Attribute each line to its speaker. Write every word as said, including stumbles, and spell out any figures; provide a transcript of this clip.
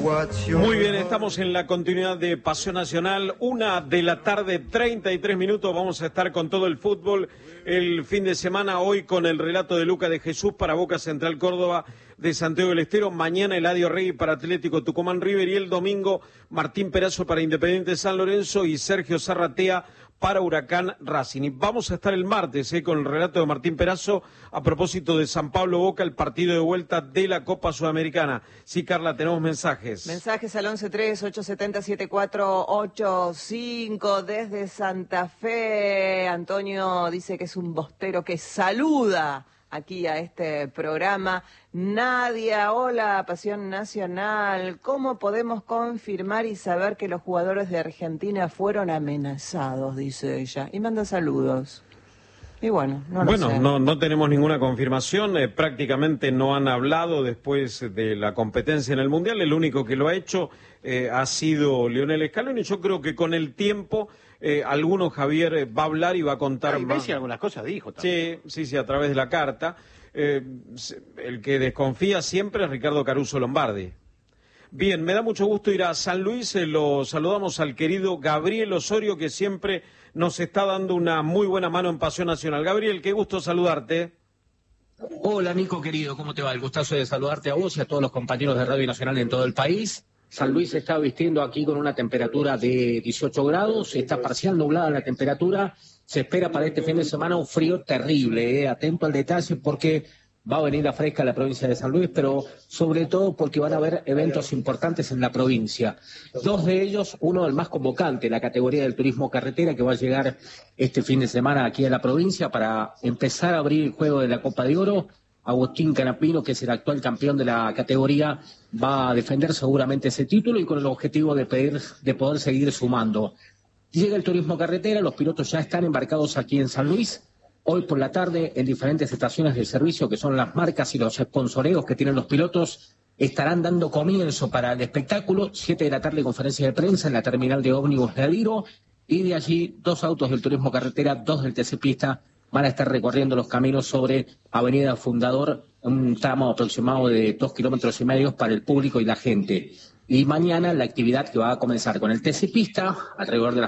Speaker 1: Muy bien, estamos en la continuidad de Pasión Nacional, una de la tarde, treinta y tres minutos, vamos a estar con todo el fútbol el fin de semana, hoy con el relato de Luca de Jesús para Boca Central Córdoba de Santiago del Estero, mañana Eladio Rey para Atlético Tucumán River y el domingo Martín Perazo para Independiente San Lorenzo y Sergio Zarratea para Huracán Racing. Y vamos a estar el martes eh, con el relato de Martín Perazo a propósito de San Pablo Boca, el partido de vuelta de la Copa Sudamericana. Sí, Carla, tenemos mensajes.
Speaker 2: Mensajes al once tres, ocho siete cero, siete cuatro ocho cinco desde Santa Fe. Antonio dice que es un bostero que saluda aquí a este programa. Nadia, hola, Pasión Nacional. ¿Cómo podemos confirmar y saber que los jugadores de Argentina fueron amenazados? Dice ella. Y manda saludos. Y bueno, no lo
Speaker 1: Bueno,
Speaker 2: sé.
Speaker 1: no, no tenemos ninguna confirmación. Eh, prácticamente no han hablado después de la competencia en el Mundial. El único que lo ha hecho eh, ha sido Lionel Scaloni. Yo creo que con el tiempo eh, alguno Javier eh, va a hablar y va a contar
Speaker 3: Ay,
Speaker 1: más.
Speaker 3: Messi algunas cosas dijo también.
Speaker 1: Sí, sí, sí, a través de la carta. Eh, el que desconfía siempre es Ricardo Caruso Lombardi. Bien, me da mucho gusto ir a San Luis, eh, lo saludamos al querido Gabriel Osorio, que siempre nos está dando una muy buena mano en Pasión Nacional. Gabriel, qué gusto saludarte.
Speaker 4: Hola Nico querido, ¿cómo te va? El gustazo de saludarte a vos y a todos los compañeros de Radio Nacional en todo el país. San Luis se está vistiendo aquí con una temperatura de dieciocho grados, está parcial nublada la temperatura, se espera para este fin de semana un frío terrible, eh. Atento al detalle porque va a venir la fresca a la provincia de San Luis, pero sobre todo porque van a haber eventos importantes en la provincia. Dos de ellos, uno el más convocante, la categoría del turismo carretera, que va a llegar este fin de semana aquí a la provincia para empezar a abrir el juego de la Copa de Oro. Agustín Canapino, que es el actual campeón de la categoría, va a defender seguramente ese título y con el objetivo de, pedir, de poder seguir sumando. Llega el turismo carretera, los pilotos ya están embarcados aquí en San Luis. Hoy por la tarde, en diferentes estaciones de servicio, que son las marcas y los sponsoreos que tienen los pilotos, estarán dando comienzo para el espectáculo. Siete de la tarde, conferencia de prensa en la terminal de ómnibus de Aliro. Y de allí, dos autos del turismo carretera, dos del T C Pista, van a estar recorriendo los caminos sobre Avenida Fundador, un tramo aproximado de dos kilómetros y medio para el público y la gente. Y mañana la actividad que va a comenzar con el T C Pista, alrededor de las